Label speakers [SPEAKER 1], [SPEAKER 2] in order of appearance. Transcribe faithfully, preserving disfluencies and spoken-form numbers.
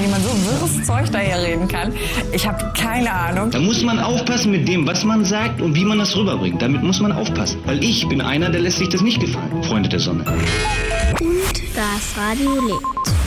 [SPEAKER 1] wie man so wirres Zeug daherreden kann. Ich habe keine Ahnung.
[SPEAKER 2] Da muss man aufpassen mit dem, was man sagt und wie man das rüberbringt. Damit muss man aufpassen. Weil ich bin einer, der lässt sich das nicht gefallen, Freunde der Sonne.
[SPEAKER 3] Und das Radio lebt.